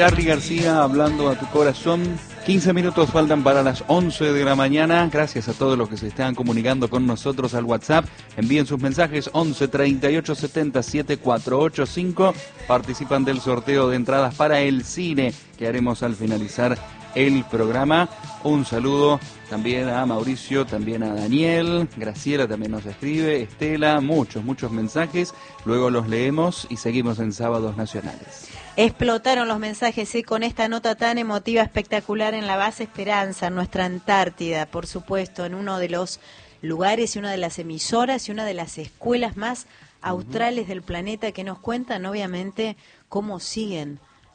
Charly García hablando a tu corazón. 15 minutos faltan para las 11 de la mañana. Gracias a todos los que se están comunicando con nosotros al WhatsApp. Envíen sus mensajes 11 38 70 7485. Participan del sorteo de entradas para el cine que haremos al finalizar el programa. Un saludo también a Mauricio, también a Daniel, Graciela también nos escribe, Estela, muchos mensajes. Luego los leemos y seguimos en Sábados Nacionales. Explotaron los mensajes con esta nota tan emotiva, espectacular en la base Esperanza, en nuestra Antártida, por supuesto, en uno de los lugares y una de las emisoras y una de las escuelas más australes del planeta, que nos cuentan obviamente cómo siguen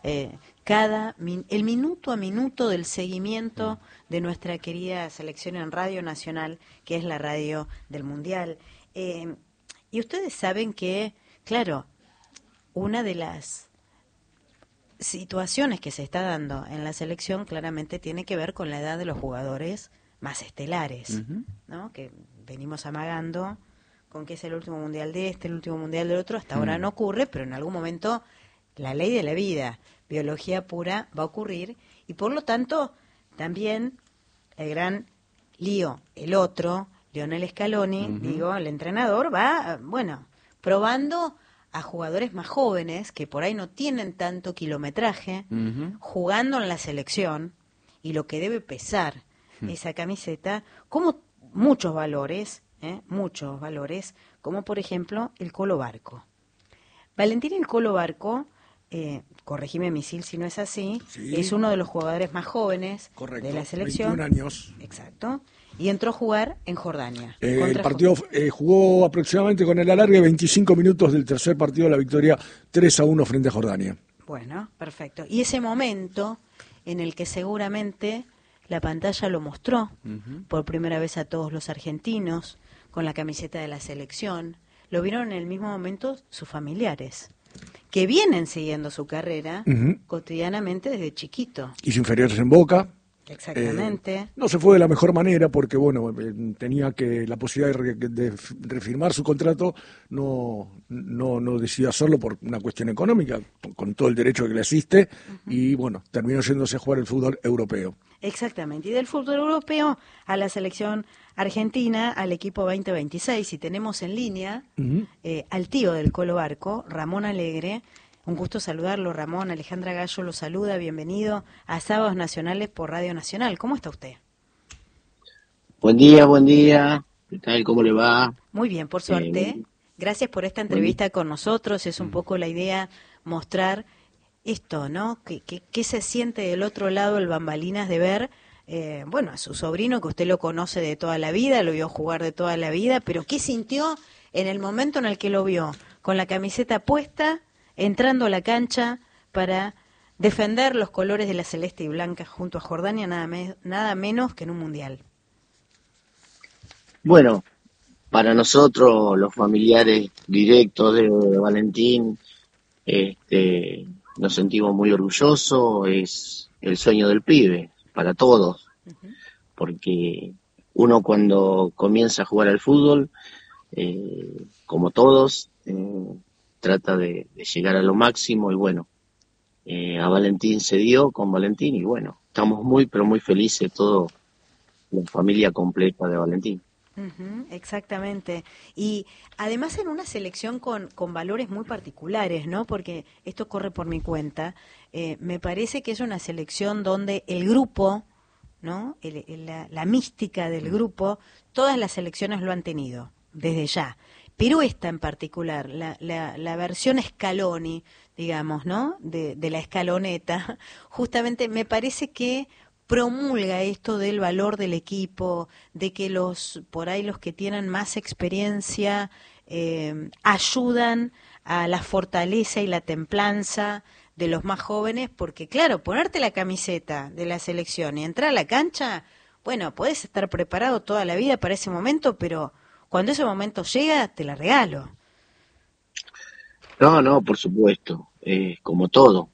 el minuto a minuto del seguimiento de nuestra querida selección en Radio Nacional, que es la radio del Mundial. Y ustedes saben que, claro, una de las situaciones que se está dando en la selección claramente tiene que ver con la edad de los jugadores más estelares, ¿no? Que venimos amagando con que es el último mundial de este, el último mundial del otro. Hasta ahora no ocurre, pero en algún momento la ley de la vida, biología pura, va a ocurrir, y por lo tanto también el gran lío, el otro, Lionel Scaloni, el entrenador, va, probando a jugadores más jóvenes que por ahí no tienen tanto kilometraje, jugando en la selección, y lo que debe pesar esa camiseta, como muchos valores, como por ejemplo el Colo Barco. Valentín el Colo Barco, corregime Misil si no es así, es uno de los jugadores más jóvenes de la selección. 21 años. Exacto. Y entró a jugar en Jordania. El partido jugó aproximadamente con el alargue 25 minutos del tercer partido, la victoria 3-1 frente a Jordania. Bueno, perfecto. Y ese momento en el que seguramente la pantalla lo mostró por primera vez a todos los argentinos con la camiseta de la selección, lo vieron en el mismo momento sus familiares, que vienen siguiendo su carrera cotidianamente desde chiquito. Hizo inferiores en Boca. Exactamente. No se fue de la mejor manera porque, tenía que la posibilidad de refirmar su contrato, no decidió hacerlo por una cuestión económica, con todo el derecho que le asiste, y terminó yéndose a jugar el fútbol europeo. Exactamente, y del fútbol europeo a la selección argentina, al equipo 2026, y tenemos en línea al tío del Colo Barco, Ramón Alegre. Un gusto saludarlo, Ramón. Alejandra Gallo lo saluda. Bienvenido a Sábados Nacionales por Radio Nacional. ¿Cómo está usted? Buen día. ¿Qué tal? ¿Cómo le va? Muy bien, por suerte. Gracias por esta entrevista con nosotros. Es un poco la idea mostrar esto, ¿no? ¿Qué se siente del otro lado el bambalinas de ver, a su sobrino, que usted lo conoce de toda la vida, lo vio jugar de toda la vida, pero qué sintió en el momento en el que lo vio con la camiseta puesta, entrando a la cancha para defender los colores de la celeste y blanca junto a Jordania, nada menos que en un mundial? Bueno, para nosotros, los familiares directos de Valentín, nos sentimos muy orgullosos. Es el sueño del pibe, para todos, porque uno cuando comienza a jugar al fútbol, como todos, trata de llegar a lo máximo, y a Valentín se dio con Valentín, y estamos muy, pero muy felices, todo la familia completa de Valentín. Exactamente. Y además en una selección con valores muy particulares, ¿no? Porque esto corre por mi cuenta. Me parece que es una selección donde el grupo, ¿no? La mística del grupo, todas las selecciones lo han tenido, desde ya. Pero esta en particular, la versión Scaloni, digamos, ¿no? De la escaloneta, justamente me parece que promulga esto del valor del equipo, de que por ahí los que tienen más experiencia ayudan a la fortaleza y la templanza de los más jóvenes, porque claro, ponerte la camiseta de la selección y entrar a la cancha, podés estar preparado toda la vida para ese momento, pero cuando ese momento llega, te la regalo. No, por supuesto, como todo.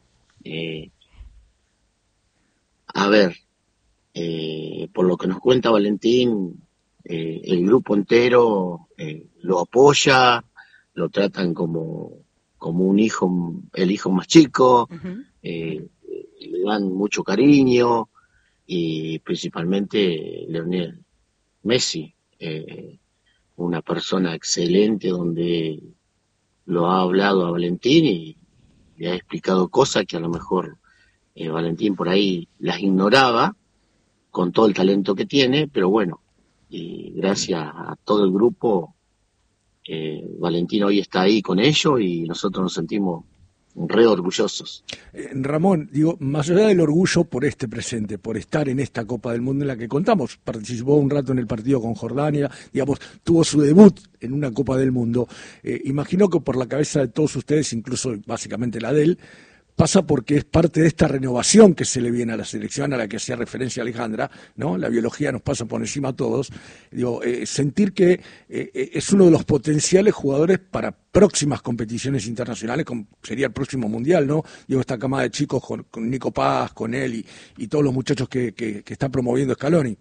A ver, por lo que nos cuenta Valentín, el grupo entero lo apoya, lo tratan como un hijo, el hijo más chico. le dan mucho cariño, y principalmente Lionel Messi, una persona excelente donde lo ha hablado a Valentín y le ha explicado cosas que a lo mejor Valentín por ahí las ignoraba con todo el talento que tiene, pero bueno, y gracias a todo el grupo, Valentín hoy está ahí con ellos y nosotros nos sentimos re orgullosos. Ramón, digo, más allá del orgullo por este presente, por estar en esta Copa del Mundo en la que contamos, participó un rato en el partido con Jordania, digamos, tuvo su debut en una Copa del Mundo, imagino que por la cabeza de todos ustedes, incluso básicamente la de él, pasa porque es parte de esta renovación que se le viene a la selección, a la que hacía referencia Alejandra, ¿no? La biología nos pasa por encima a todos. Digo, sentir que es uno de los potenciales jugadores para próximas competiciones internacionales, como sería el próximo Mundial, ¿no? Digo, esta camada de chicos con Nico Paz, con él y todos los muchachos que está promoviendo Scaloni.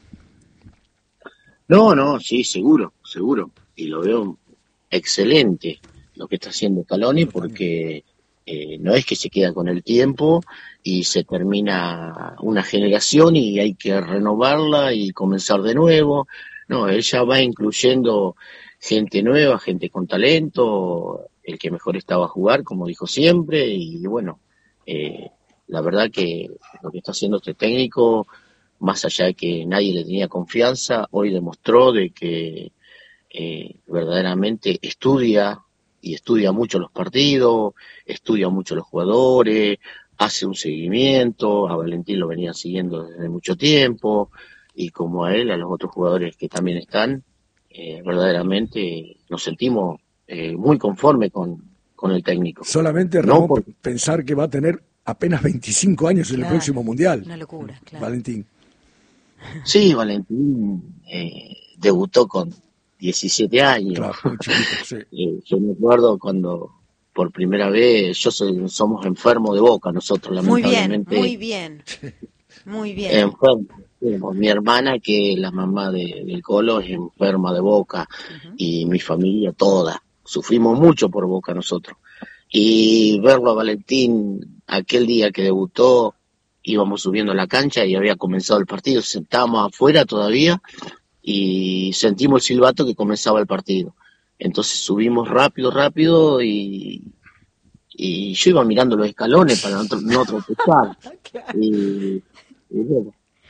No, sí, seguro. Y lo veo excelente lo que está haciendo Scaloni, porque no es que se queda con el tiempo y se termina una generación y hay que renovarla y comenzar de nuevo. No, él ya va incluyendo gente nueva, gente con talento, el que mejor estaba a jugar, como dijo siempre, y bueno, la verdad que lo que está haciendo este técnico, más allá de que nadie le tenía confianza, hoy demostró de que verdaderamente estudia mucho los partidos, estudia mucho los jugadores, hace un seguimiento, a Valentín lo venía siguiendo desde mucho tiempo, y como a él, a los otros jugadores que también están, verdaderamente nos sentimos muy conformes con el técnico. Solamente, Ramón, pensar que va a tener apenas 25 años en el próximo Mundial. Una locura, claro. Valentín. Sí, Valentín debutó con 17 años. Claro, muy chiquito, sí. Yo me acuerdo cuando por primera vez, somos enfermos de Boca nosotros, lamentablemente. Muy bien. Enfermos. Mi hermana, que es la mamá del Colo, es enferma de Boca, y mi familia toda. Sufrimos mucho por Boca nosotros. Y verlo a Valentín aquel día que debutó, íbamos subiendo a la cancha y había comenzado el partido, estábamos afuera todavía y sentimos el silbato que comenzaba el partido. Entonces subimos rápido y yo iba mirando los escalones para no tropezar. Y bueno,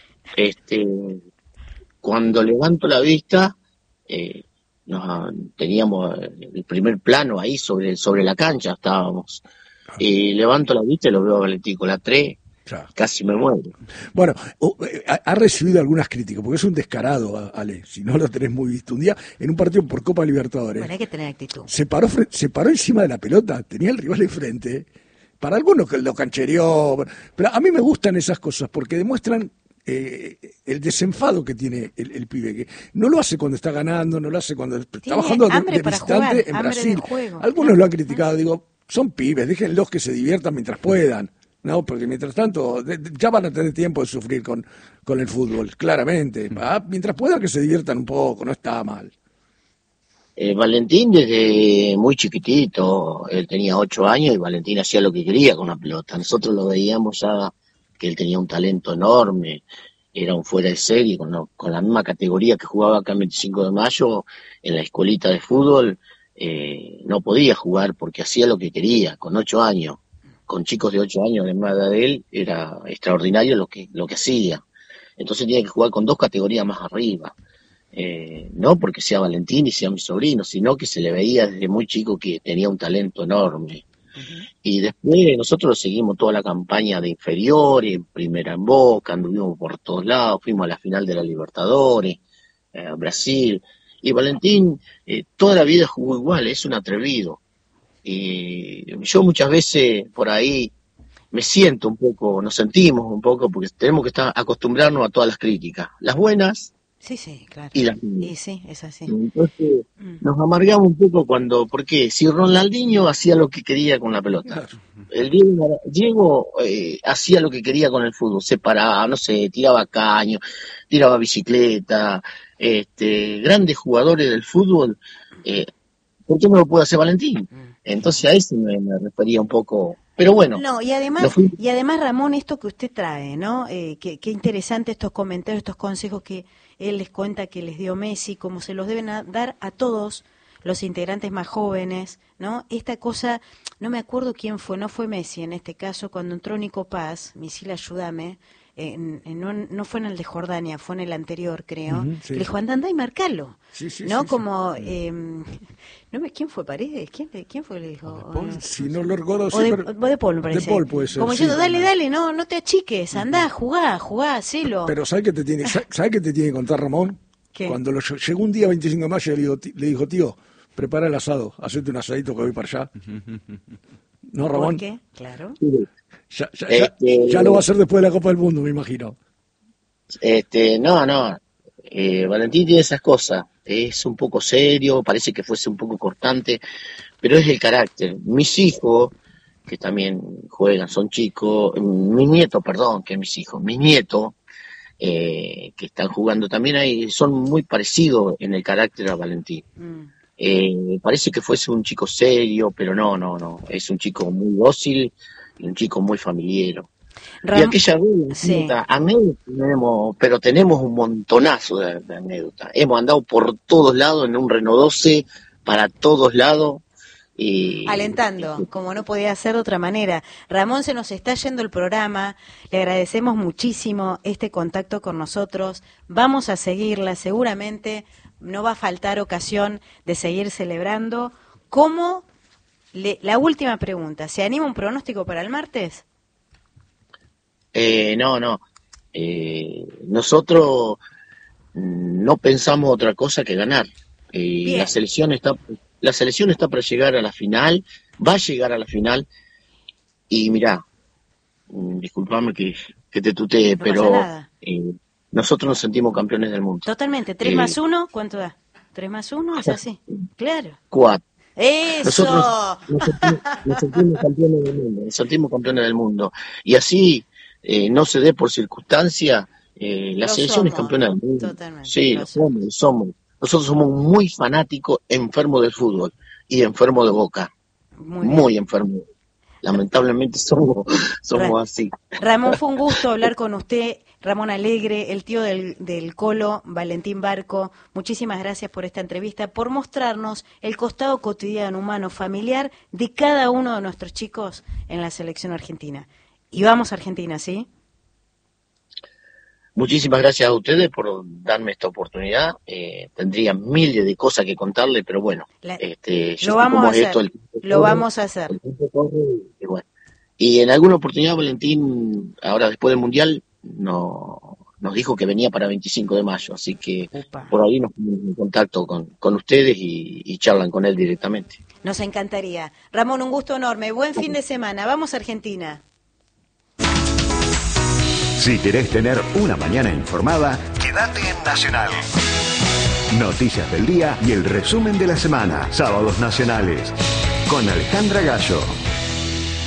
cuando levanto la vista, teníamos el primer plano ahí sobre la cancha, estábamos. Y levanto la vista y lo veo a Valentín con la 3. Claro. Casi me muero. Bueno, ha recibido algunas críticas, porque es un descarado, Ale, si no lo tenés muy visto. Un día, en un partido por Copa Libertadores, bueno, hay que tener actitud. Se paró encima de la pelota, tenía el rival enfrente. Para algunos que lo canchereó, pero a mí me gustan esas cosas, porque demuestran el desenfado que tiene el pibe, que no lo hace cuando está ganando, no lo hace cuando está bajando de visitante en Brasil. Algunos lo han criticado, digo, son pibes, déjenlos que se diviertan mientras puedan. No, porque mientras tanto ya van a tener tiempo de sufrir con el fútbol, claramente. Mientras puedan que se diviertan un poco, no está mal. Valentín desde muy chiquitito, él tenía 8 años y Valentín hacía lo que quería con la pelota. Nosotros lo veíamos ya que él tenía un talento enorme, era un fuera de serie, con la misma categoría que jugaba acá en 25 de Mayo, en la escuelita de fútbol, no podía jugar porque hacía lo que quería, con 8 años. Con chicos de 8 años de más edad de él, era extraordinario lo que hacía. Entonces tenía que jugar con 2 categorías más arriba. No porque sea Valentín y sea mi sobrino, sino que se le veía desde muy chico que tenía un talento enorme. Y después nosotros lo seguimos toda la campaña de inferiores, primera en Boca, anduvimos por todos lados, fuimos a la final de la Libertadores, Brasil. Y Valentín toda la vida jugó igual, es un atrevido. Y yo muchas veces por ahí nos sentimos un poco, porque tenemos que acostumbrarnos a todas las críticas, las buenas sí, claro. Y las malas. Y sí, es así. Entonces nos amargamos un poco porque si Ronaldinho hacía lo que quería con la pelota, el Diego hacía lo que quería con el fútbol, se paraba, no sé, tiraba caño, tiraba bicicleta, grandes jugadores del fútbol, ¿por qué no lo puede hacer Valentín? Entonces a eso me refería un poco Pero bueno. No, y además, Ramón, esto que usted trae, ¿no? Qué interesante estos comentarios, estos consejos que él les cuenta que les dio Messi, como se los deben dar a todos los integrantes más jóvenes, ¿no? Esta cosa, no me acuerdo quién fue, no fue Messi en este caso, cuando entró Nico Paz, Misil, ayúdame, no fue en el de Jordania, fue en el anterior, creo, Sí. le dijo, anda y marcalo, ¿no? Sí. Como, ¿quién fue Paredes? ¿Quién fue? Le dijo, Si no lo recuerdo, sí, de Paul, me parece. De Paul puede ser. Como sí. diciendo, dale, no te achiques, andá, jugá, hacelo. Pero ¿sabes qué te tiene que contar Ramón? ¿Qué? Cuando llegó un día 25 de mayo le dijo, tío, prepara el asado, hacete un asadito que voy para allá. ¿No, Ramón? ¿Por qué? Claro. Ya lo va a hacer después de la Copa del Mundo, me imagino. No. Valentín tiene esas cosas. Es un poco serio, parece que fuese un poco cortante, pero es el carácter. Mis hijos, que también juegan, son chicos, mis nietos, que están jugando también ahí, son muy parecidos en el carácter a Valentín. Parece que fuese un chico serio, pero no, es un chico muy dócil y un chico muy familiero. Y aquella vez, sí. anécdota tenemos un montonazo de anécdotas. Hemos andado por todos lados en un Renault 12, para todos lados. Alentando, como no podía ser de otra manera. Ramón, se nos está yendo el programa, le agradecemos muchísimo este contacto con nosotros, vamos a seguirla, seguramente no va a faltar ocasión de seguir celebrando. La última pregunta, ¿se anima un pronóstico para el martes? No. Nosotros no pensamos otra cosa que ganar. La selección está para llegar a la final, va a llegar a la final, y mirá, disculpame que te tutee, no pero pasa nada. Nosotros nos sentimos campeones del mundo. Totalmente, 3 más 1, ¿cuánto da? 3 más 1 es así, claro. 4. ¡Eso! Nosotros nos sentimos campeones del mundo. Y así no se dé por circunstancia, la selección es campeona del mundo. Totalmente. Sí, lo somos. Nosotros somos muy fanáticos, enfermos del fútbol y enfermos de Boca. Muy enfermos. Lamentablemente somos así. Ramón, fue un gusto hablar con usted. Ramón Alegre, el tío del Colo, Valentín Barco, muchísimas gracias por esta entrevista, por mostrarnos el costado cotidiano, humano, familiar de cada uno de nuestros chicos en la selección argentina. Y vamos a Argentina, ¿sí? Muchísimas gracias a ustedes por darme esta oportunidad. Tendría miles de cosas que contarle, pero bueno. Lo vamos a hacer. Y en alguna oportunidad Valentín, ahora después del Mundial, nos dijo que venía para 25 de mayo, así que por ahí nos ponemos en contacto con ustedes y charlan con él directamente. Nos encantaría. Ramón, un gusto enorme. Buen fin de semana. Vamos a Argentina. Si querés tener una mañana informada, quédate en Nacional. Noticias del día y el resumen de la semana. Sábados nacionales. Con Alejandra Gallo.